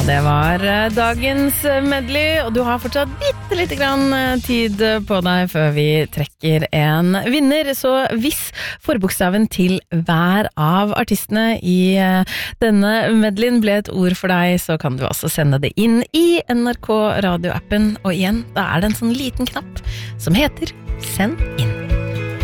det var dagens medley, og du har fortsatt litt grann tid på deg før vi trekker en vinner. Så hvis forbokstaven til hver av artistene i denne medleyen ble et ord for deg, så kan du altså sende det inn i NRK radioappen. Og igjen, da er det en sånn liten knapp som heter Send inn.